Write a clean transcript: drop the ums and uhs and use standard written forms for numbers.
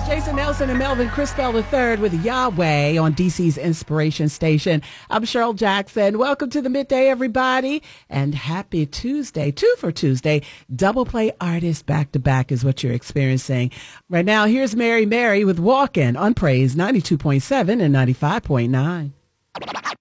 Jason Nelson and Melvin Crispell III with Yahweh on DC's Inspiration Station. I'm Cheryl Jackson. Welcome to the midday, everybody, and happy Tuesday. 2 for Tuesday. Double play artists back to back is what you're experiencing. Right now, here's Mary with Walkin' on Praise 92.7 and 95.9.